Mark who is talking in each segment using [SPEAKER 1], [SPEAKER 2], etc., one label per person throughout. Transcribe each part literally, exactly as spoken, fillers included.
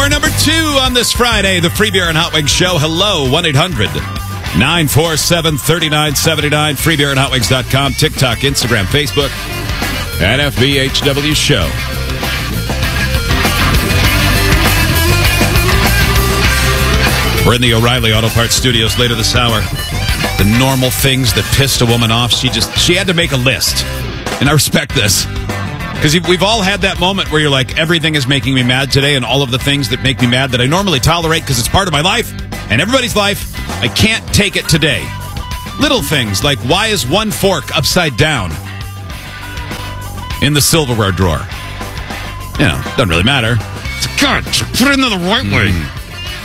[SPEAKER 1] Hour number two on this Friday, the Free Beer and Hot Wings Show. Hello, one eight hundred nine four seven three nine seven nine, free beer and hot wings dot com, TikTok, Instagram, Facebook, at F B H W Show. We're in the O'Reilly Auto Parts Studios later this hour. The normal things that pissed a woman off, she just, she had to make a list. And I respect this. Because we've all had that moment where you're like, everything is making me mad today, and all of the things that make me mad that I normally tolerate because it's part of my life and everybody's life, I can't take it today. Little things like, why is one fork upside down in the silverware drawer? You know, doesn't really matter. It's like, God, put it into the right way. Mm.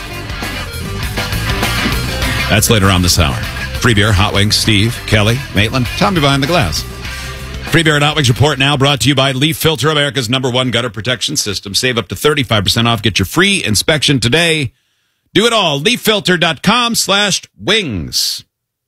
[SPEAKER 1] That's later on this hour. Free Beer, Hot Wings, Steve, Kelly, Maitland, Tommy behind the glass. Free Beer and Hot Wings Report now brought to you by Leaf Filter, America's number one gutter protection system. Save up to thirty-five percent off. Get your free inspection today. Do it all. leaffilter.com slash wings.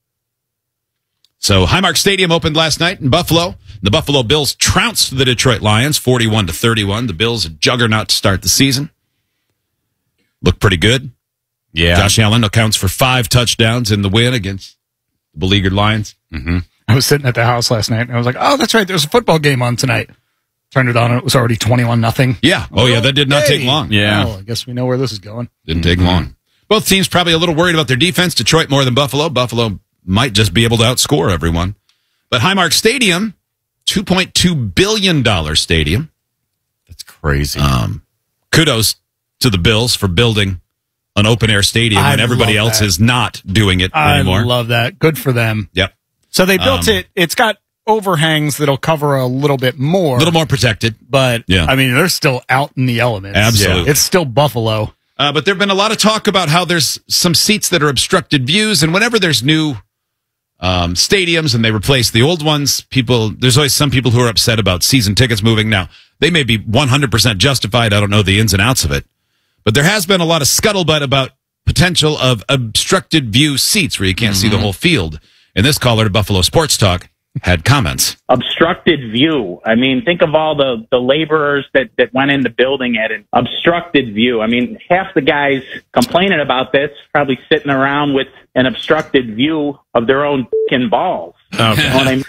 [SPEAKER 1] So Highmark Stadium opened last night in Buffalo. The Buffalo Bills trounced the Detroit Lions forty-one to thirty-one. The Bills, a juggernaut to start the season. Looked pretty good. Yeah. Josh Allen accounts for five touchdowns in the win against the beleaguered Lions.
[SPEAKER 2] Mm-hmm. I was sitting at the house last night, and I was like, oh, that's right, there's a football game on tonight. Turned it on, and it was already twenty-one nothing.
[SPEAKER 1] Yeah. Oh, yeah, that did not
[SPEAKER 2] hey.
[SPEAKER 1] take long.
[SPEAKER 2] Yeah. Well, I guess we know where this is going.
[SPEAKER 1] Didn't take mm-hmm. long. Both teams probably a little worried about their defense. Detroit more than Buffalo. Buffalo might just be able to outscore everyone. But Highmark Stadium, two point two billion dollars stadium.
[SPEAKER 2] That's crazy.
[SPEAKER 1] Um, kudos to the Bills for building an open-air stadium
[SPEAKER 2] I
[SPEAKER 1] when everybody else
[SPEAKER 2] that.
[SPEAKER 1] is not doing it
[SPEAKER 2] I
[SPEAKER 1] anymore.
[SPEAKER 2] I love that. Good for them.
[SPEAKER 1] Yep.
[SPEAKER 2] So they built
[SPEAKER 1] um,
[SPEAKER 2] it. It's got overhangs that'll cover a little bit more.
[SPEAKER 1] A little more protected.
[SPEAKER 2] But,
[SPEAKER 1] yeah.
[SPEAKER 2] I mean, they're still out in the elements.
[SPEAKER 1] Absolutely.
[SPEAKER 2] Yeah. It's still Buffalo.
[SPEAKER 1] Uh, but there have been a lot of talk about how there's some seats that are obstructed views, and whenever there's new um, stadiums and they replace the old ones, people there's always some people who are upset about season tickets moving. Now, they may be one hundred percent justified. I don't know the ins and outs of it. But there has been a lot of scuttlebutt about potential of obstructed view seats where you can't mm-hmm. see the whole field. And this caller to Buffalo Sports Talk had comments.
[SPEAKER 3] Obstructed view. I mean, think of all the, the laborers that, that went into building it, and obstructed view. I mean, half the guys complaining about this probably sitting around with an obstructed view of their own f***ing balls.
[SPEAKER 1] Okay.
[SPEAKER 3] You know what I mean?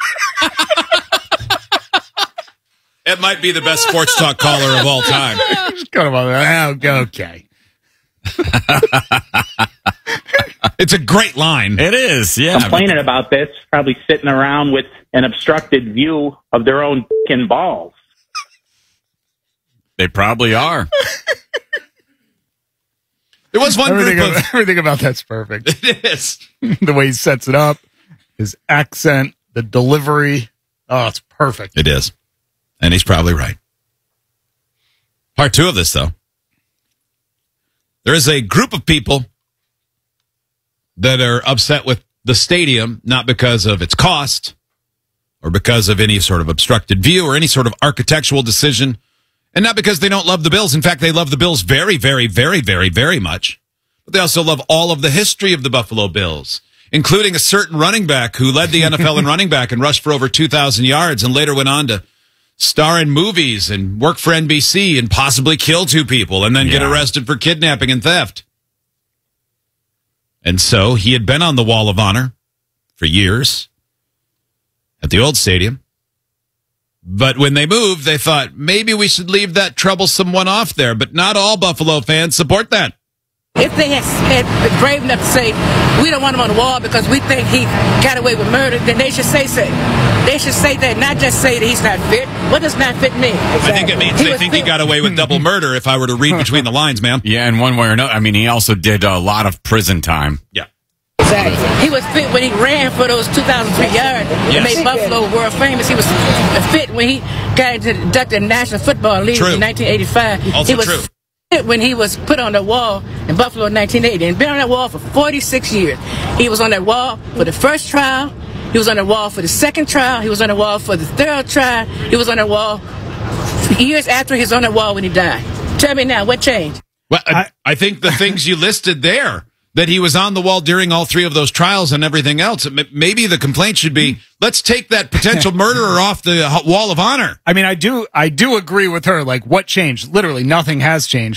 [SPEAKER 1] It might be the best sports talk caller of all time.
[SPEAKER 2] Okay.
[SPEAKER 1] It's a great line.
[SPEAKER 2] It is, yeah.
[SPEAKER 3] Complaining about this, probably sitting around with an obstructed view of their own f***ing balls.
[SPEAKER 2] They probably are.
[SPEAKER 1] There was one
[SPEAKER 2] everything
[SPEAKER 1] group of...
[SPEAKER 2] Everything about that's perfect.
[SPEAKER 1] It is.
[SPEAKER 2] The way he sets it up, his accent, the delivery. Oh, it's perfect.
[SPEAKER 1] It is. And he's probably right. Part two of this, though. There is a group of people that are upset with the stadium, not because of its cost or because of any sort of obstructed view or any sort of architectural decision, and not because they don't love the Bills. In fact, they love the Bills very, very, very, very, very much. But they also love all of the history of the Buffalo Bills, including a certain running back who led the N F L in running back and rushed for over two thousand yards and later went on to star in movies and work for N B C and possibly kill two people and then yeah. get arrested for kidnapping and theft. And so he had been on the Wall of Honor for years at the old stadium. But when they moved, they thought maybe we should leave that troublesome one off there. But not all Buffalo fans support that.
[SPEAKER 4] If they had, had been brave enough to say, we don't want him on the wall because we think he got away with murder, then they should say so. They should say that, not just say that he's not fit. What does not fit mean? Exactly.
[SPEAKER 1] I think it means he they think fit. He got away with double murder, if I were to read between the lines, ma'am.
[SPEAKER 5] Yeah, in one way or another. I mean, he also did a lot of prison time.
[SPEAKER 1] Yeah.
[SPEAKER 4] Exactly. He was fit when he ran for those two thousand three yards
[SPEAKER 1] yes.
[SPEAKER 4] and made Buffalo world famous. He was fit when he got into the inducted National Football League
[SPEAKER 1] true.
[SPEAKER 4] in nineteen eighty-five.
[SPEAKER 1] Also
[SPEAKER 4] he was
[SPEAKER 1] true.
[SPEAKER 4] Fit when he was put on the wall in Buffalo in nineteen eighty, and been on that wall for forty-six years. He was on that wall for the first trial. He was on the wall for the second trial. He was on the wall for the third trial. He was on the wall years after he was on the wall when he died. Tell me now, what changed?
[SPEAKER 1] Well, I, I think the things you listed there, that he was on the wall during all three of those trials and everything else, maybe the complaint should be, let's take that potential murderer off the Wall of Honor.
[SPEAKER 2] I mean, I do, I do agree with her. Like, what changed? Literally, nothing has changed.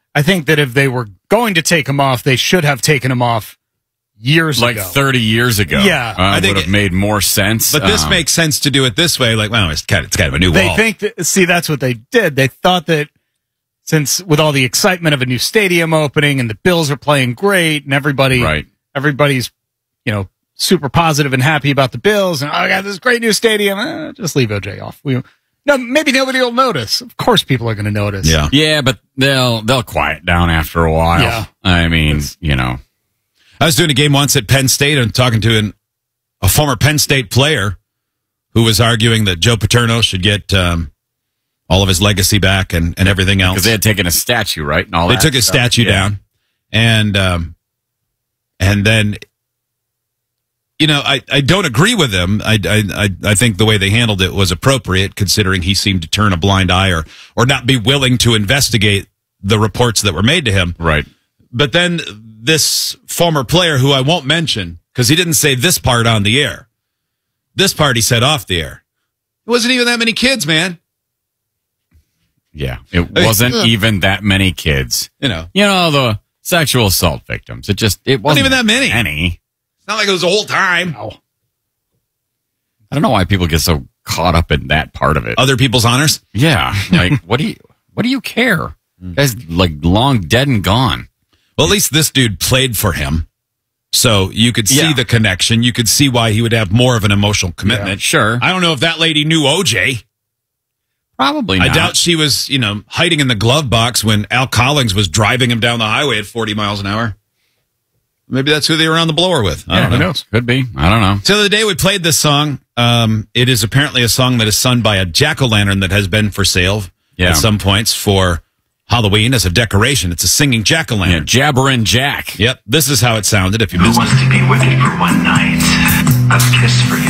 [SPEAKER 2] I think that if they were going to take him off, they should have taken him off years
[SPEAKER 5] like
[SPEAKER 2] ago.
[SPEAKER 5] thirty years ago.
[SPEAKER 2] Yeah.
[SPEAKER 5] Uh,
[SPEAKER 1] I think
[SPEAKER 5] would have
[SPEAKER 1] it-
[SPEAKER 5] made more sense.
[SPEAKER 1] But this
[SPEAKER 5] Um,
[SPEAKER 1] makes sense to do it this way. Like, well, it's kind of, it's kind of a new
[SPEAKER 2] They
[SPEAKER 1] wall.
[SPEAKER 2] think that, see, that's what they did. They thought that since with all the excitement of a new stadium opening and the Bills are playing great and everybody,
[SPEAKER 5] Right.
[SPEAKER 2] everybody's, you know, super positive and happy about the Bills and, oh, I got this great new stadium. Eh, just leave O J off. We, no, maybe nobody will notice. Of course people are going to notice.
[SPEAKER 1] yeah.
[SPEAKER 5] Yeah, but they'll they'll quiet down after a while.
[SPEAKER 2] Yeah.
[SPEAKER 5] I mean, you know.
[SPEAKER 1] I was doing a game once at Penn State and talking to an, a former Penn State player who was arguing that Joe Paterno should get um, all of his legacy back and, and everything else.
[SPEAKER 5] Because they had taken a statue, right? And all
[SPEAKER 1] They
[SPEAKER 5] that
[SPEAKER 1] took his
[SPEAKER 5] stuff.
[SPEAKER 1] statue
[SPEAKER 5] Yeah.
[SPEAKER 1] down, and um, and then, you know, I, I don't agree with him. I, I I I think the way they handled it was appropriate, considering he seemed to turn a blind eye or or not be willing to investigate the reports that were made to him.
[SPEAKER 5] Right.
[SPEAKER 1] But then this former player, who I won't mention because he didn't say this part on the air, this part he said off the air. It wasn't even that many kids, man.
[SPEAKER 5] Yeah. It wasn't
[SPEAKER 1] ugh.
[SPEAKER 5] even that many kids.
[SPEAKER 1] You know,
[SPEAKER 5] You know, the sexual assault victims. It just, it wasn't
[SPEAKER 1] even that many.
[SPEAKER 5] Any.
[SPEAKER 1] it's not like it was the whole time.
[SPEAKER 5] I don't know why people get so caught up in that part of it.
[SPEAKER 1] Other people's honors.
[SPEAKER 5] Yeah. Like, what do you, what do you care? Guy's like long dead and gone.
[SPEAKER 1] Well, at least this dude played for him. So you could see
[SPEAKER 5] Yeah.
[SPEAKER 1] the connection. You could see why he would have more of an emotional commitment.
[SPEAKER 5] Sure.
[SPEAKER 1] I don't know if that lady knew O J.
[SPEAKER 5] Probably
[SPEAKER 1] I
[SPEAKER 5] not.
[SPEAKER 1] doubt she was, you know, hiding in the glove box when Al Collins was driving him down the highway at forty miles an hour. Maybe that's who they were on the blower with. I
[SPEAKER 5] Yeah,
[SPEAKER 1] don't
[SPEAKER 5] who
[SPEAKER 1] know.
[SPEAKER 5] knows? Could be. I don't know.
[SPEAKER 1] So the other day we played this song. Um, it is apparently a song that is sung by a jack-o'-lantern that has been for sale
[SPEAKER 5] Yeah.
[SPEAKER 1] at some points for Halloween as a decoration. It's a singing
[SPEAKER 5] Yeah,
[SPEAKER 1] jack-o'-lantern.
[SPEAKER 5] Jabberin' Jack.
[SPEAKER 1] Yep, this is how it sounded if you
[SPEAKER 6] Who
[SPEAKER 1] missed it.
[SPEAKER 6] wants to be with me for one night? A kiss for you.